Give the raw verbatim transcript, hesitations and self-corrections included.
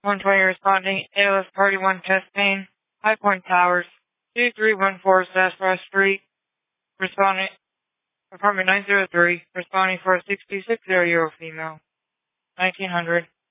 one twenty responding, A L S Party one chest pain, High Point Towers, two three one four Sassafras Street, responding, apartment nine zero three, responding for a six two six zero year old female, nineteen hundred.